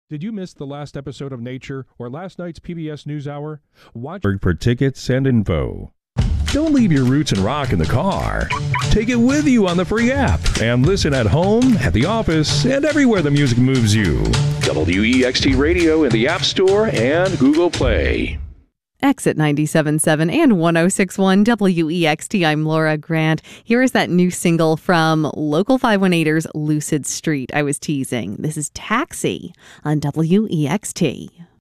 Did you miss the last episode of Nature or last night's PBS NewsHour? Watch for tickets and info. Don't leave your roots and rock in the car. Take it with you on the free app and listen at home, at the office, and everywhere the music moves you. WEXT Radio in the App Store and Google Play. Exit 97.7 and 106.1 WEXT. I'm Laura Grant. Here is that new single from Local 518ers Lucid Street. I was teasing. This is Taxi on WEXT.